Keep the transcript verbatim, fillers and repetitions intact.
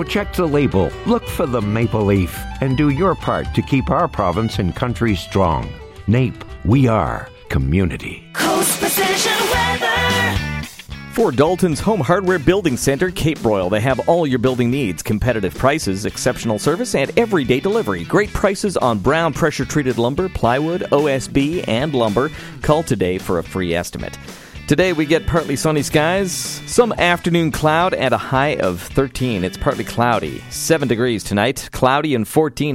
Check the label, look for the maple leaf, and do your part to keep our province and country strong. Nape, we are community. Coast Precision Weather. For Dalton's Home Hardware Building Center, Cape Royal, they have all your building needs, competitive prices, exceptional service, and everyday delivery. Great prices on brown pressure-treated lumber, plywood, O S B, and lumber. Call today for a free estimate. Today we get partly sunny skies, some afternoon cloud, and a high of thirteen. It's partly cloudy. seven degrees tonight, cloudy and fourteen.